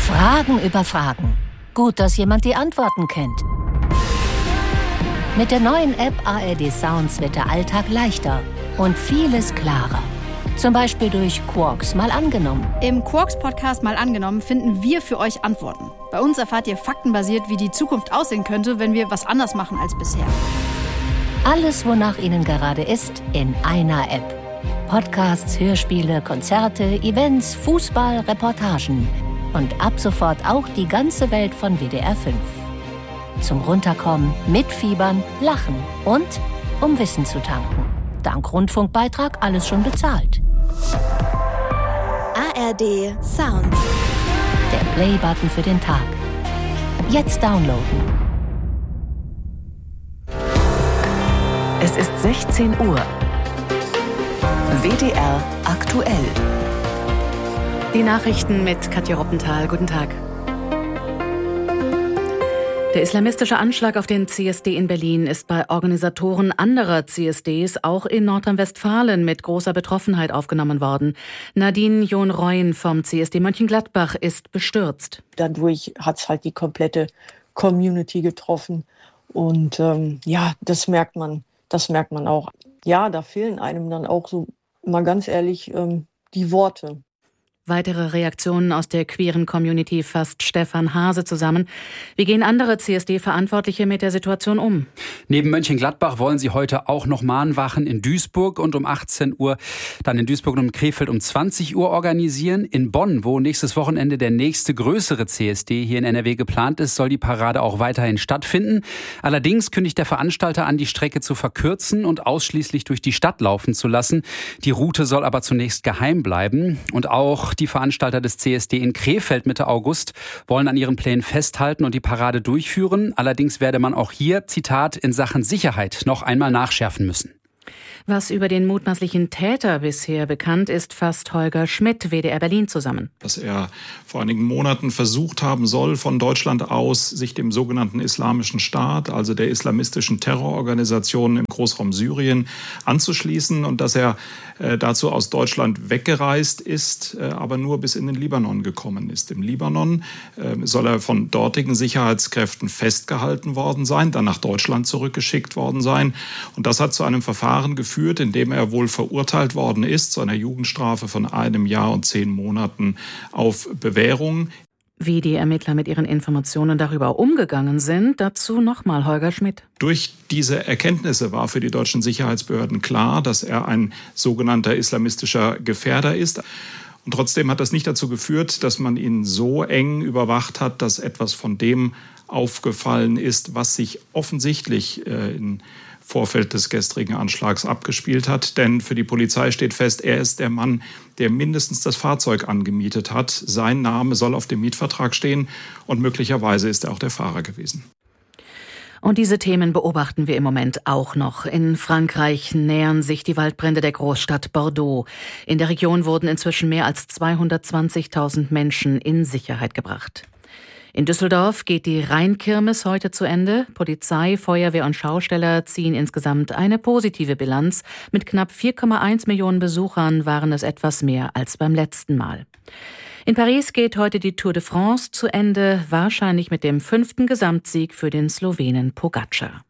Fragen über Fragen. Gut, dass jemand die Antworten kennt. Mit der neuen App ARD Sounds wird der Alltag leichter und vieles klarer. Zum Beispiel durch Quarks mal angenommen. Im Quarks-Podcast mal angenommen finden wir für euch Antworten. Bei uns erfahrt ihr faktenbasiert, wie die Zukunft aussehen könnte, wenn wir was anders machen als bisher. Alles, wonach Ihnen gerade ist, in einer App. Podcasts, Hörspiele, Konzerte, Events, Fußball, Reportagen. Und ab sofort auch die ganze Welt von WDR 5. Zum Runterkommen, mitfiebern, lachen und um Wissen zu tanken. Dank Rundfunkbeitrag alles schon bezahlt. ARD Sounds. Der Play-Button für den Tag. Jetzt downloaden. Es ist 16 Uhr. WDR aktuell. Die Nachrichten mit Katja Roppenthal. Guten Tag. Der islamistische Anschlag auf den CSD in Berlin ist bei Organisatoren anderer CSDs auch in Nordrhein-Westfalen mit großer Betroffenheit aufgenommen worden. Nadine John-Reuen vom CSD Mönchengladbach ist bestürzt. Dadurch hat es halt die komplette Community getroffen. Und das merkt man auch. Ja, da fehlen einem dann auch so, mal ganz ehrlich, die Worte. Weitere Reaktionen aus der queeren Community fasst Stefan Hase zusammen. Wie gehen andere CSD-Verantwortliche mit der Situation um? Neben Mönchengladbach wollen sie heute auch noch Mahnwachen in Duisburg und um 18 Uhr dann in Duisburg und Krefeld um 20 Uhr organisieren. In Bonn, wo nächstes Wochenende der nächste größere CSD hier in NRW geplant ist, soll die Parade auch weiterhin stattfinden. Allerdings kündigt der Veranstalter an, die Strecke zu verkürzen und ausschließlich durch die Stadt laufen zu lassen. Die Route soll aber zunächst geheim bleiben. Und auch die Veranstalter des CSD in Krefeld Mitte August wollen an ihren Plänen festhalten und die Parade durchführen. Allerdings werde man auch hier, Zitat, in Sachen Sicherheit noch einmal nachschärfen müssen. Was über den mutmaßlichen Täter bisher bekannt ist, fasst Holger Schmidt, WDR Berlin, zusammen. Dass er vor einigen Monaten versucht haben soll, von Deutschland aus sich dem sogenannten Islamischen Staat, also der islamistischen Terrororganisation im Großraum Syrien, anzuschließen und dass er dazu aus Deutschland weggereist ist, aber nur bis in den Libanon gekommen ist. Im Libanon soll er von dortigen Sicherheitskräften festgehalten worden sein, dann nach Deutschland zurückgeschickt worden sein. Und das hat zu einem Verfahren geführt, in dem er wohl verurteilt worden ist, zu einer Jugendstrafe von 1 Jahr und 10 Monaten auf Bewährung. Wie die Ermittler mit ihren Informationen darüber umgegangen sind, dazu nochmal Holger Schmidt. Durch diese Erkenntnisse war für die deutschen Sicherheitsbehörden klar, dass er ein sogenannter islamistischer Gefährder ist. Und trotzdem hat das nicht dazu geführt, dass man ihn so eng überwacht hat, dass etwas von dem aufgefallen ist, was sich offensichtlich im Vorfeld des gestrigen Anschlags abgespielt hat. Denn für die Polizei steht fest, er ist der Mann, der mindestens das Fahrzeug angemietet hat. Sein Name soll auf dem Mietvertrag stehen und möglicherweise ist er auch der Fahrer gewesen. Und diese Themen beobachten wir im Moment auch noch. In Frankreich nähern sich die Waldbrände der Großstadt Bordeaux. In der Region wurden inzwischen mehr als 220.000 Menschen in Sicherheit gebracht. In Düsseldorf geht die Rheinkirmes heute zu Ende. Polizei, Feuerwehr und Schausteller ziehen insgesamt eine positive Bilanz. Mit knapp 4,1 Millionen Besuchern waren es etwas mehr als beim letzten Mal. In Paris geht heute die Tour de France zu Ende, wahrscheinlich mit dem 5. Gesamtsieg für den Slowenen Pogačar.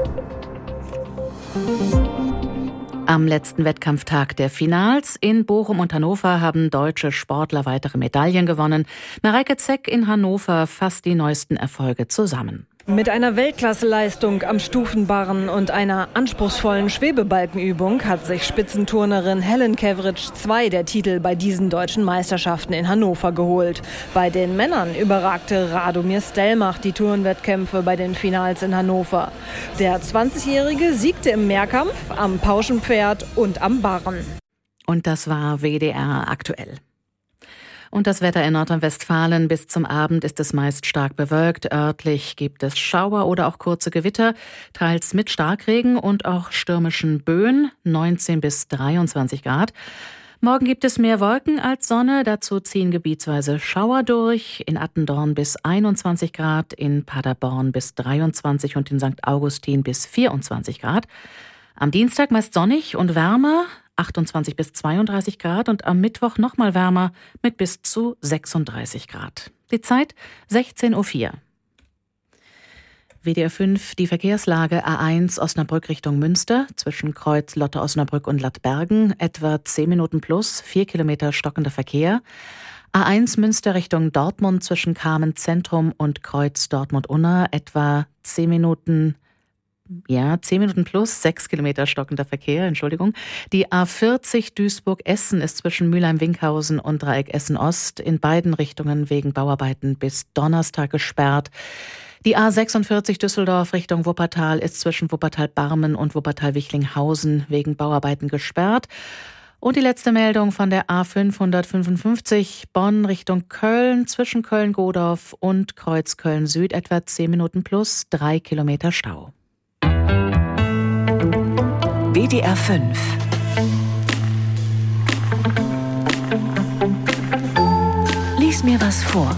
Am letzten Wettkampftag der Finals in Bochum und Hannover haben deutsche Sportler weitere Medaillen gewonnen. Mareike Zeck in Hannover fasst die neuesten Erfolge zusammen. Mit einer Weltklasseleistung am Stufenbarren und einer anspruchsvollen Schwebebalkenübung hat sich Spitzenturnerin Helen Kevritsch 2 der Titel bei diesen deutschen Meisterschaften in Hannover geholt. Bei den Männern überragte Radomir Stelmach die Turnwettkämpfe bei den Finals in Hannover. Der 20-Jährige siegte im Mehrkampf, am Pauschenpferd und am Barren. Und das war WDR aktuell. Und das Wetter in Nordrhein-Westfalen: bis zum Abend ist es meist stark bewölkt. Örtlich gibt es Schauer oder auch kurze Gewitter, teils mit Starkregen und auch stürmischen Böen, 19 bis 23 Grad. Morgen gibt es mehr Wolken als Sonne, dazu ziehen gebietsweise Schauer durch. In Attendorn bis 21 Grad, in Paderborn bis 23 und in St. Augustin bis 24 Grad. Am Dienstag meist sonnig und wärmer, 28 bis 32 Grad und am Mittwoch nochmal wärmer mit bis zu 36 Grad. Die Zeit 16:04 Uhr. WDR 5, die Verkehrslage A1 Osnabrück Richtung Münster, zwischen Kreuz Lotte-Osnabrück und Lattbergen, etwa 10 Minuten plus, 4 Kilometer stockender Verkehr. A1 Münster Richtung Dortmund, zwischen Kamen Zentrum und Kreuz Dortmund-Unna, etwa 10 Minuten plus, 6 Kilometer stockender Verkehr, Entschuldigung. Die A40 Duisburg-Essen ist zwischen Mülheim-Winkhausen und Dreieck Essen-Ost in beiden Richtungen wegen Bauarbeiten bis Donnerstag gesperrt. Die A46 Düsseldorf Richtung Wuppertal ist zwischen Wuppertal-Barmen und Wuppertal-Wichlinghausen wegen Bauarbeiten gesperrt. Und die letzte Meldung von der A555 Bonn Richtung Köln, zwischen Köln-Godorf und Kreuz Köln-Süd, etwa 10 Minuten plus, 3 Kilometer Stau. WDR 5 Lies mir was vor.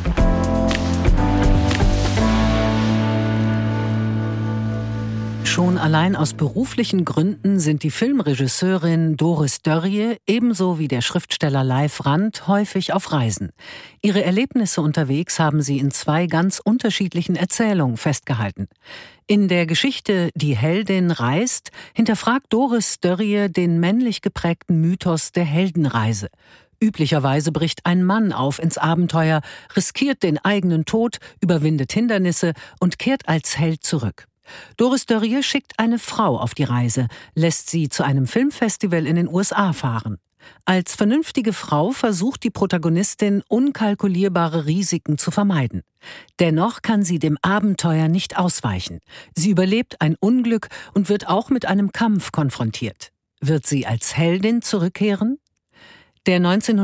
Schon allein aus beruflichen Gründen sind die Filmregisseurin Doris Dörrie ebenso wie der Schriftsteller Leif Rand häufig auf Reisen. Ihre Erlebnisse unterwegs haben sie in 2 ganz unterschiedlichen Erzählungen festgehalten. In der Geschichte Die Heldin reist hinterfragt Doris Dörrie den männlich geprägten Mythos der Heldenreise. Üblicherweise bricht ein Mann auf ins Abenteuer, riskiert den eigenen Tod, überwindet Hindernisse und kehrt als Held zurück. Doris Dörrie schickt eine Frau auf die Reise, lässt sie zu einem Filmfestival in den USA fahren. Als vernünftige Frau versucht die Protagonistin, unkalkulierbare Risiken zu vermeiden. Dennoch kann sie dem Abenteuer nicht ausweichen. Sie überlebt ein Unglück und wird auch mit einem Kampf konfrontiert. Wird sie als Heldin zurückkehren? Der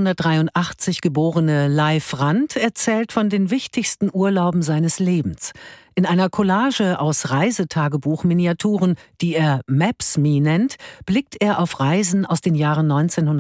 1983 geborene Leif Rand erzählt von den wichtigsten Urlauben seines Lebens. In einer Collage aus Reisetagebuch-Miniaturen, die er Maps.me nennt, blickt er auf Reisen aus den Jahren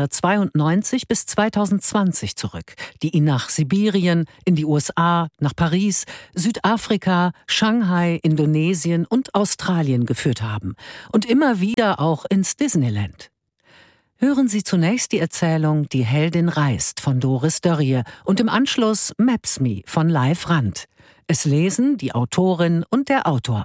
1992 bis 2020 zurück, die ihn nach Sibirien, in die USA, nach Paris, Südafrika, Shanghai, Indonesien und Australien geführt haben. Und immer wieder auch ins Disneyland. Hören Sie zunächst die Erzählung Die Heldin reist von Doris Dörrie und im Anschluss Maps.me von Leif Rand. Es lesen die Autorin und der Autor.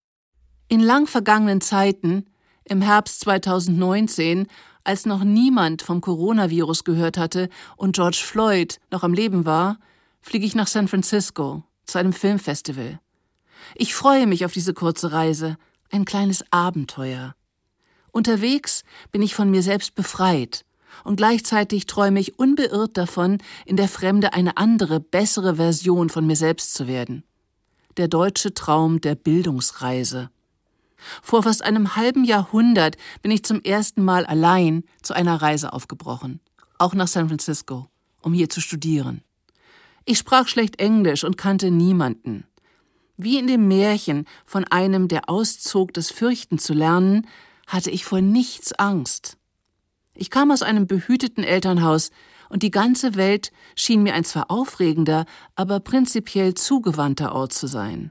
In lang vergangenen Zeiten, im Herbst 2019, als noch niemand vom Coronavirus gehört hatte und George Floyd noch am Leben war, fliege ich nach San Francisco zu einem Filmfestival. Ich freue mich auf diese kurze Reise, ein kleines Abenteuer. Unterwegs bin ich von mir selbst befreit und gleichzeitig träume ich unbeirrt davon, in der Fremde eine andere, bessere Version von mir selbst zu werden. Der deutsche Traum der Bildungsreise. Vor fast einem halben Jahrhundert bin ich zum ersten Mal allein zu einer Reise aufgebrochen, auch nach San Francisco, um hier zu studieren. Ich sprach schlecht Englisch und kannte niemanden. Wie in dem Märchen von einem, der auszog, das Fürchten zu lernen, hatte ich vor nichts Angst. Ich kam aus einem behüteten Elternhaus und die ganze Welt schien mir ein zwar aufregender, aber prinzipiell zugewandter Ort zu sein.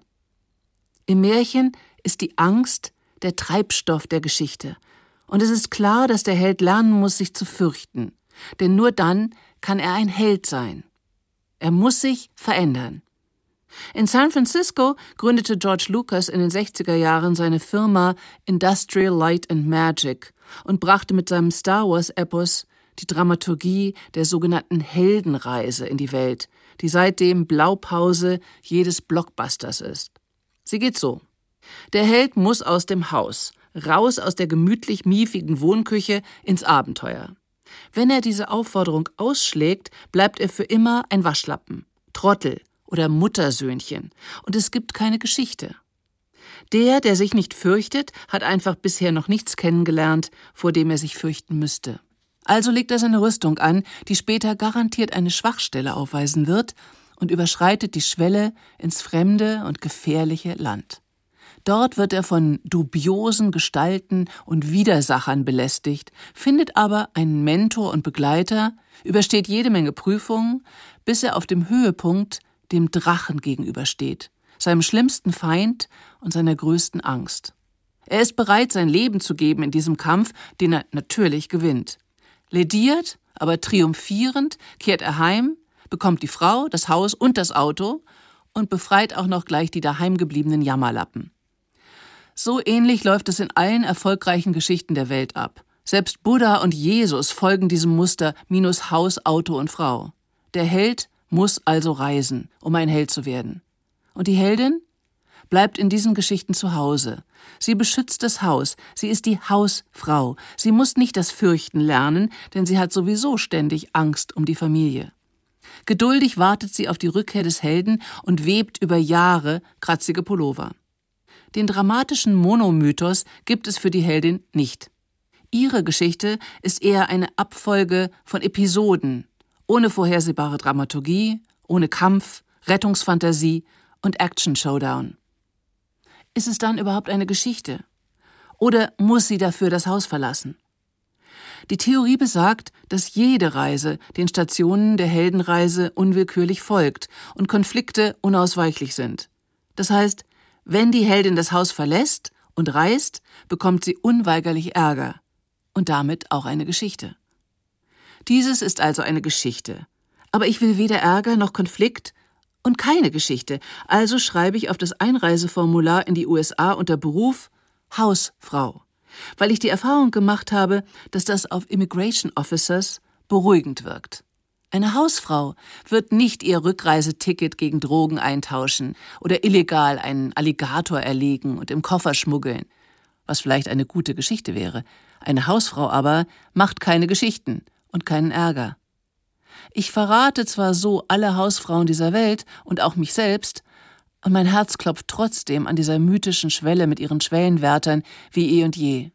Im Märchen ist die Angst der Treibstoff der Geschichte und es ist klar, dass der Held lernen muss, sich zu fürchten, denn nur dann kann er ein Held sein. Er muss sich verändern. In San Francisco gründete George Lucas in den 60er Jahren seine Firma Industrial Light and Magic und brachte mit seinem Star Wars-Epos die Dramaturgie der sogenannten Heldenreise in die Welt, die seitdem Blaupause jedes Blockbusters ist. Sie geht so. Der Held muss aus dem Haus, raus aus der gemütlich miefigen Wohnküche ins Abenteuer. Wenn er diese Aufforderung ausschlägt, bleibt er für immer ein Waschlappen, Trottel oder Muttersöhnchen und es gibt keine Geschichte. Der sich nicht fürchtet, hat einfach bisher noch nichts kennengelernt, vor dem er sich fürchten müsste. Also legt er seine Rüstung an, die später garantiert eine Schwachstelle aufweisen wird und überschreitet die Schwelle ins fremde und gefährliche Land. Dort wird er von dubiosen Gestalten und Widersachern belästigt, findet aber einen Mentor und Begleiter, übersteht jede Menge Prüfungen, bis er auf dem Höhepunkt dem Drachen gegenübersteht, seinem schlimmsten Feind und seiner größten Angst. Er ist bereit, sein Leben zu geben in diesem Kampf, den er natürlich gewinnt. Lediert, aber triumphierend kehrt er heim, bekommt die Frau, das Haus und das Auto und befreit auch noch gleich die daheimgebliebenen Jammerlappen. So ähnlich läuft es in allen erfolgreichen Geschichten der Welt ab. Selbst Buddha und Jesus folgen diesem Muster minus Haus, Auto und Frau. Der Held muss also reisen, um ein Held zu werden. Und die Heldin bleibt in diesen Geschichten zu Hause. Sie beschützt das Haus, sie ist die Hausfrau. Sie muss nicht das Fürchten lernen, denn sie hat sowieso ständig Angst um die Familie. Geduldig wartet sie auf die Rückkehr des Helden und webt über Jahre kratzige Pullover. Den dramatischen Monomythos gibt es für die Heldin nicht. Ihre Geschichte ist eher eine Abfolge von Episoden, ohne vorhersehbare Dramaturgie, ohne Kampf, Rettungsfantasie und Action-Showdown. Ist es dann überhaupt eine Geschichte? Oder muss sie dafür das Haus verlassen? Die Theorie besagt, dass jede Reise den Stationen der Heldenreise unwillkürlich folgt und Konflikte unausweichlich sind. Das heißt, wenn die Heldin das Haus verlässt und reist, bekommt sie unweigerlich Ärger und damit auch eine Geschichte. Dieses ist also eine Geschichte. Aber ich will weder Ärger noch Konflikt und keine Geschichte. Also schreibe ich auf das Einreiseformular in die USA unter Beruf Hausfrau, weil ich die Erfahrung gemacht habe, dass das auf Immigration Officers beruhigend wirkt. Eine Hausfrau wird nicht ihr Rückreiseticket gegen Drogen eintauschen oder illegal einen Alligator erlegen und im Koffer schmuggeln, was vielleicht eine gute Geschichte wäre. Eine Hausfrau aber macht keine Geschichten und keinen Ärger. Ich verrate zwar so alle Hausfrauen dieser Welt und auch mich selbst, und mein Herz klopft trotzdem an dieser mythischen Schwelle mit ihren Schwellenwärtern wie eh und je.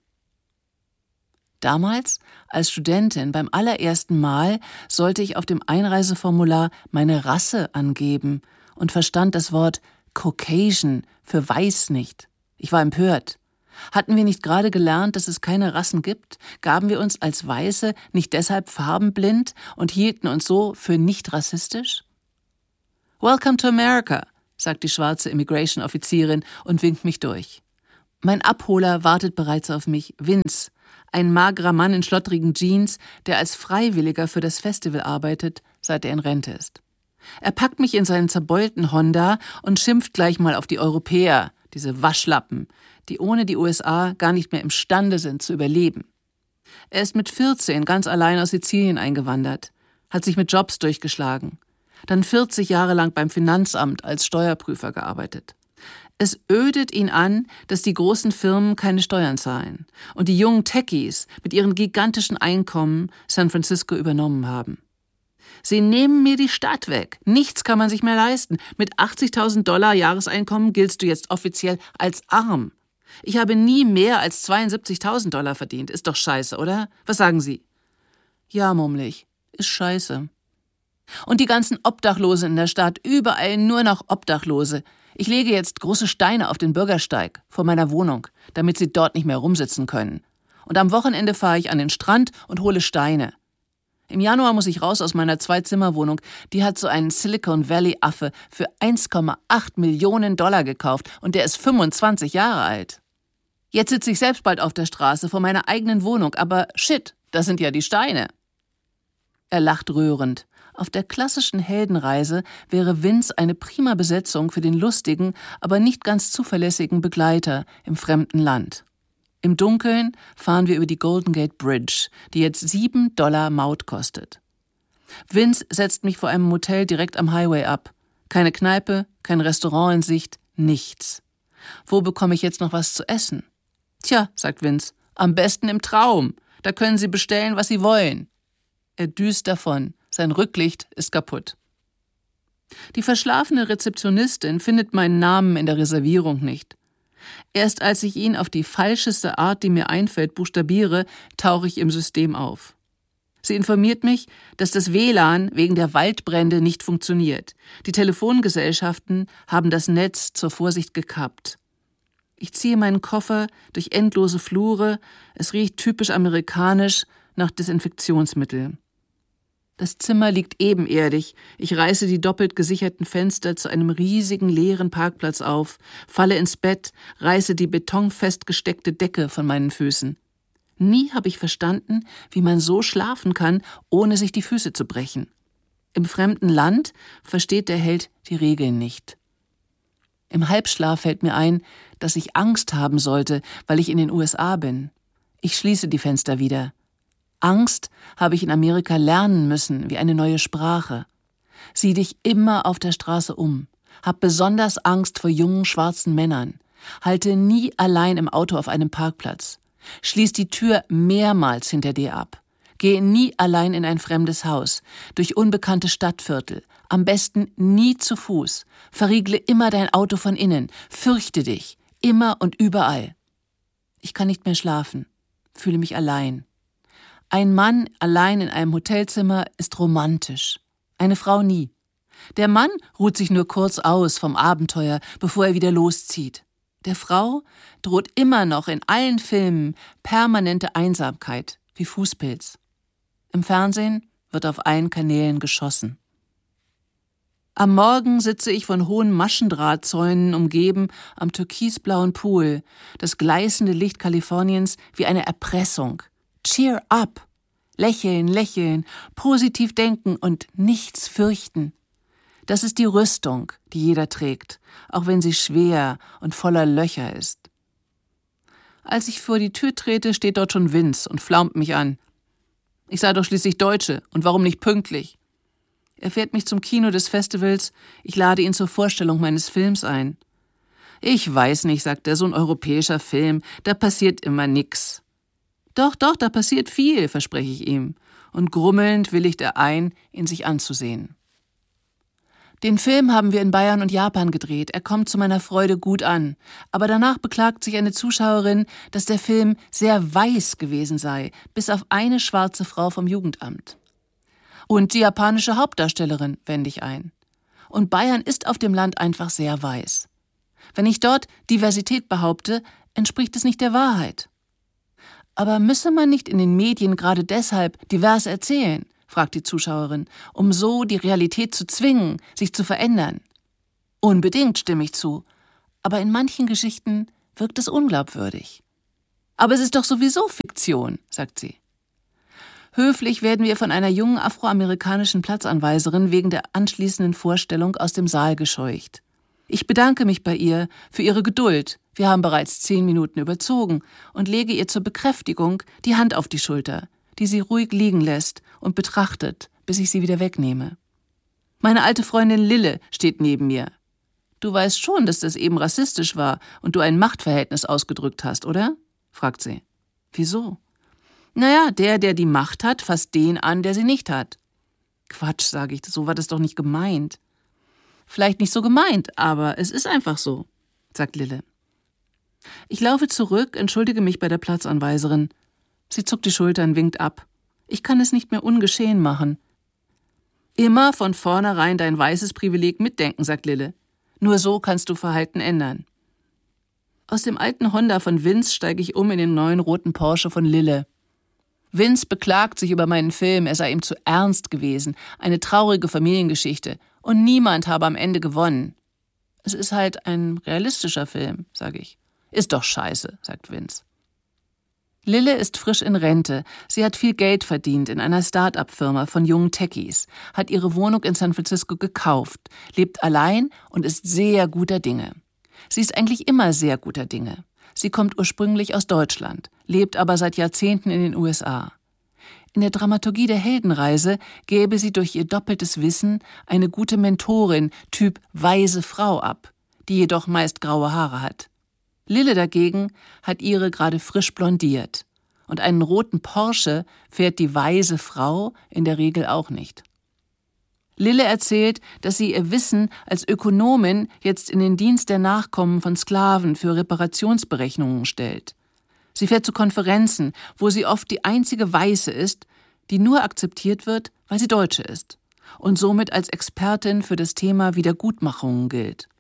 Damals, als Studentin, beim allerersten Mal, sollte ich auf dem Einreiseformular meine Rasse angeben und verstand das Wort Caucasian für weiß nicht. Ich war empört. Hatten wir nicht gerade gelernt, dass es keine Rassen gibt? Gaben wir uns als Weiße nicht deshalb farbenblind und hielten uns so für nicht rassistisch? Welcome to America, sagt die schwarze Immigration-Offizierin und winkt mich durch. Mein Abholer wartet bereits auf mich, Vince, ein magerer Mann in schlottrigen Jeans, der als Freiwilliger für das Festival arbeitet, seit er in Rente ist. Er packt mich in seinen zerbeulten Honda und schimpft gleich mal auf die Europäer, diese Waschlappen, die ohne die USA gar nicht mehr imstande sind zu überleben. Er ist mit 14 ganz allein aus Sizilien eingewandert, hat sich mit Jobs durchgeschlagen, dann 40 Jahre lang beim Finanzamt als Steuerprüfer gearbeitet. Es ödet ihn an, dass die großen Firmen keine Steuern zahlen und die jungen Techies mit ihren gigantischen Einkommen San Francisco übernommen haben. Sie nehmen mir die Stadt weg. Nichts kann man sich mehr leisten. Mit $80.000 Jahreseinkommen giltst du jetzt offiziell als arm. Ich habe nie mehr als $72.000 verdient. Ist doch scheiße, oder? Was sagen Sie? Ja, murmle ich. Ist scheiße. Und die ganzen Obdachlosen in der Stadt, überall nur noch Obdachlose. Ich lege jetzt große Steine auf den Bürgersteig vor meiner Wohnung, damit sie dort nicht mehr rumsitzen können. Und am Wochenende fahre ich an den Strand und hole Steine. Im Januar muss ich raus aus meiner 2-Zimmer-Wohnung. Die hat so einen Silicon Valley-Affe für $1,8 Millionen gekauft und der ist 25 Jahre alt. Jetzt sitze ich selbst bald auf der Straße vor meiner eigenen Wohnung, aber shit, das sind ja die Steine. Er lacht rührend. Auf der klassischen Heldenreise wäre Vince eine prima Besetzung für den lustigen, aber nicht ganz zuverlässigen Begleiter im fremden Land. Im Dunkeln fahren wir über die Golden Gate Bridge, die jetzt $7 Maut kostet. Vince setzt mich vor einem Motel direkt am Highway ab. Keine Kneipe, kein Restaurant in Sicht, nichts. Wo bekomme ich jetzt noch was zu essen? Tja, sagt Vince, am besten im Traum. Da können Sie bestellen, was Sie wollen. Er düst davon. Sein Rücklicht ist kaputt. Die verschlafene Rezeptionistin findet meinen Namen in der Reservierung nicht. Erst als ich ihn auf die falscheste Art, die mir einfällt, buchstabiere, tauche ich im System auf. Sie informiert mich, dass das WLAN wegen der Waldbrände nicht funktioniert. Die Telefongesellschaften haben das Netz zur Vorsicht gekappt. Ich ziehe meinen Koffer durch endlose Flure. Es riecht typisch amerikanisch nach Desinfektionsmittel. Das Zimmer liegt ebenerdig. Ich reiße die doppelt gesicherten Fenster zu einem riesigen leeren Parkplatz auf, falle ins Bett, reiße die betonfest gesteckte Decke von meinen Füßen. Nie habe ich verstanden, wie man so schlafen kann, ohne sich die Füße zu brechen. Im fremden Land versteht der Held die Regeln nicht. Im Halbschlaf fällt mir ein, dass ich Angst haben sollte, weil ich in den USA bin. Ich schließe die Fenster wieder. Angst habe ich in Amerika lernen müssen, wie eine neue Sprache. Sieh dich immer auf der Straße um. Hab besonders Angst vor jungen, schwarzen Männern. Halte nie allein im Auto auf einem Parkplatz. Schließ die Tür mehrmals hinter dir ab. Geh nie allein in ein fremdes Haus, durch unbekannte Stadtviertel. Am besten nie zu Fuß. Verriegle immer dein Auto von innen. Fürchte dich. Immer und überall. Ich kann nicht mehr schlafen. Fühle mich allein. Ein Mann allein in einem Hotelzimmer ist romantisch. Eine Frau nie. Der Mann ruht sich nur kurz aus vom Abenteuer, bevor er wieder loszieht. Der Frau droht immer noch in allen Filmen permanente Einsamkeit, wie Fußpilz. Im Fernsehen wird auf allen Kanälen geschossen. Am Morgen sitze ich von hohen Maschendrahtzäunen umgeben am türkisblauen Pool, das gleißende Licht Kaliforniens wie eine Erpressung. Cheer up! Lächeln, lächeln, positiv denken und nichts fürchten. Das ist die Rüstung, die jeder trägt, auch wenn sie schwer und voller Löcher ist. Als ich vor die Tür trete, steht dort schon Vince und flaumt mich an. Ich sei doch schließlich Deutsche und warum nicht pünktlich? Er fährt mich zum Kino des Festivals, ich lade ihn zur Vorstellung meines Films ein. Ich weiß nicht, sagt er, so ein europäischer Film, da passiert immer nix. Doch, da passiert viel, verspreche ich ihm, und grummelnd willigt er ein, ihn sich anzusehen. Den Film haben wir in Bayern und Japan gedreht. Er kommt zu meiner Freude gut an. Aber danach beklagt sich eine Zuschauerin, dass der Film sehr weiß gewesen sei, bis auf eine schwarze Frau vom Jugendamt. Und die japanische Hauptdarstellerin, wende ich ein. Und Bayern ist auf dem Land einfach sehr weiß. Wenn ich dort Diversität behaupte, entspricht es nicht der Wahrheit. Aber müsse man nicht in den Medien gerade deshalb divers erzählen, fragt die Zuschauerin, um so die Realität zu zwingen, sich zu verändern. Unbedingt, stimme ich zu. Aber in manchen Geschichten wirkt es unglaubwürdig. Aber es ist doch sowieso Fiktion, sagt sie. Höflich werden wir von einer jungen afroamerikanischen Platzanweiserin wegen der anschließenden Vorstellung aus dem Saal gescheucht. Ich bedanke mich bei ihr für ihre Geduld. Wir haben bereits 10 Minuten überzogen und lege ihr zur Bekräftigung die Hand auf die Schulter, die sie ruhig liegen lässt und betrachtet, bis ich sie wieder wegnehme. Meine alte Freundin Lille steht neben mir. Du weißt schon, dass das eben rassistisch war und du ein Machtverhältnis ausgedrückt hast, oder? Fragt sie. Wieso? Naja, der die Macht hat, fasst den an, der sie nicht hat. Quatsch, sage ich, so war das doch nicht gemeint. Vielleicht nicht so gemeint, aber es ist einfach so, sagt Lille. Ich laufe zurück, entschuldige mich bei der Platzanweiserin. Sie zuckt die Schultern, winkt ab. Ich kann es nicht mehr ungeschehen machen. Immer von vornherein dein weißes Privileg mitdenken, sagt Lille. Nur so kannst du Verhalten ändern. Aus dem alten Honda von Vince steige ich um in den neuen roten Porsche von Lille. Vince beklagt sich über meinen Film, er sei ihm zu ernst gewesen, eine traurige Familiengeschichte und niemand habe am Ende gewonnen. Es ist halt ein realistischer Film, sage ich. Ist doch scheiße, sagt Vince. Lille ist frisch in Rente. Sie hat viel Geld verdient in einer Start-up-Firma von jungen Techies, hat ihre Wohnung in San Francisco gekauft, lebt allein und ist sehr guter Dinge. Sie ist eigentlich immer sehr guter Dinge. Sie kommt ursprünglich aus Deutschland, lebt aber seit Jahrzehnten in den USA. In der Dramaturgie der Heldenreise gäbe sie durch ihr doppeltes Wissen eine gute Mentorin, Typ weise Frau ab, die jedoch meist graue Haare hat. Lille dagegen hat ihre gerade frisch blondiert. Und einen roten Porsche fährt die weise Frau in der Regel auch nicht. Lille erzählt, dass sie ihr Wissen als Ökonomin jetzt in den Dienst der Nachkommen von Sklaven für Reparationsberechnungen stellt. Sie fährt zu Konferenzen, wo sie oft die einzige Weiße ist, die nur akzeptiert wird, weil sie Deutsche ist und somit als Expertin für das Thema Wiedergutmachungen gilt.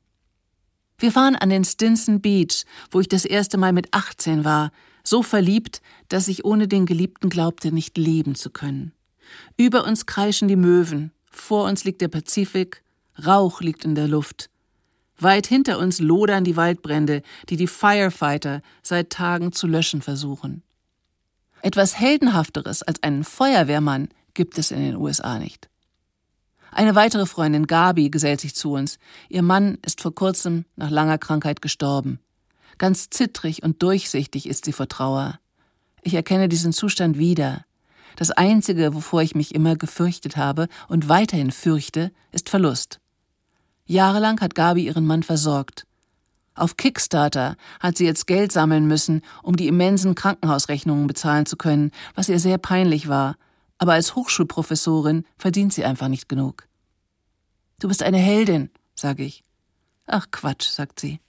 Wir fahren an den Stinson Beach, wo ich das erste Mal mit 18 war, so verliebt, dass ich ohne den Geliebten glaubte, nicht leben zu können. Über uns kreischen die Möwen, vor uns liegt der Pazifik, Rauch liegt in der Luft. Weit hinter uns lodern die Waldbrände, die die Firefighter seit Tagen zu löschen versuchen. Etwas Heldenhafteres als einen Feuerwehrmann gibt es in den USA nicht. Eine weitere Freundin, Gabi, gesellt sich zu uns. Ihr Mann ist vor kurzem nach langer Krankheit gestorben. Ganz zittrig und durchsichtig ist sie vor Trauer. Ich erkenne diesen Zustand wieder. Das Einzige, wovor ich mich immer gefürchtet habe und weiterhin fürchte, ist Verlust. Jahrelang hat Gabi ihren Mann versorgt. Auf Kickstarter hat sie jetzt Geld sammeln müssen, um die immensen Krankenhausrechnungen bezahlen zu können, was ihr sehr peinlich war. Aber als Hochschulprofessorin verdient sie einfach nicht genug. »Du bist eine Heldin«, sage ich. »Ach Quatsch«, sagt sie.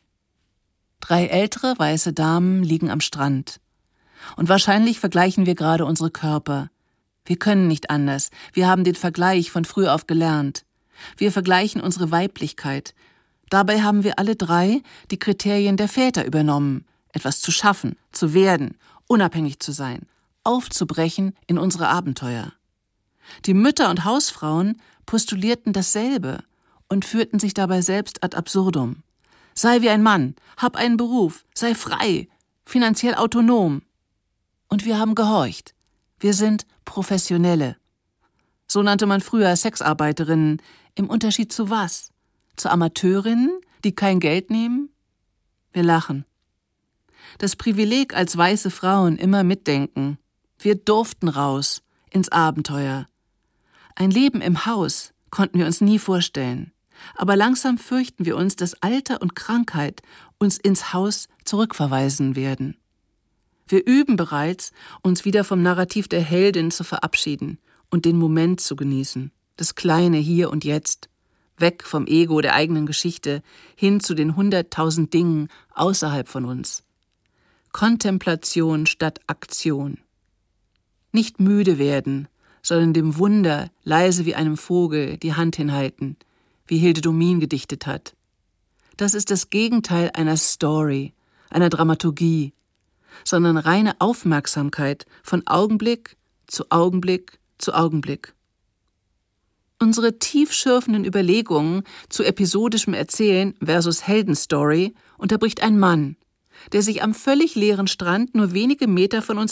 3 ältere, weiße Damen liegen am Strand. Und wahrscheinlich vergleichen wir gerade unsere Körper. Wir können nicht anders. Wir haben den Vergleich von früh auf gelernt. Wir vergleichen unsere Weiblichkeit. Dabei haben wir alle 3 die Kriterien der Väter übernommen. Etwas zu schaffen, zu werden, unabhängig zu sein, aufzubrechen in unsere Abenteuer. Die Mütter und Hausfrauen postulierten dasselbe und führten sich dabei selbst ad absurdum. Sei wie ein Mann, hab einen Beruf, sei frei, finanziell autonom. Und wir haben gehorcht. Wir sind Professionelle. So nannte man früher Sexarbeiterinnen. Im Unterschied zu was? Zu Amateurinnen, die kein Geld nehmen? Wir lachen. Das Privileg, als weiße Frauen immer mitdenken. Wir durften raus, ins Abenteuer. Ein Leben im Haus konnten wir uns nie vorstellen. Aber langsam fürchten wir uns, dass Alter und Krankheit uns ins Haus zurückverweisen werden. Wir üben bereits, uns wieder vom Narrativ der Heldin zu verabschieden und den Moment zu genießen. Das kleine Hier und Jetzt. Weg vom Ego der eigenen Geschichte, hin zu den 100.000 Dingen außerhalb von uns. Kontemplation statt Aktion. Nicht müde werden, sondern dem Wunder leise wie einem Vogel die Hand hinhalten, wie Hilde Domin gedichtet hat. Das ist das Gegenteil einer Story, einer Dramaturgie, sondern reine Aufmerksamkeit von Augenblick zu Augenblick zu Augenblick. Unsere tiefschürfenden Überlegungen zu episodischem Erzählen versus Heldenstory unterbricht ein Mann, der sich am völlig leeren Strand nur wenige Meter von uns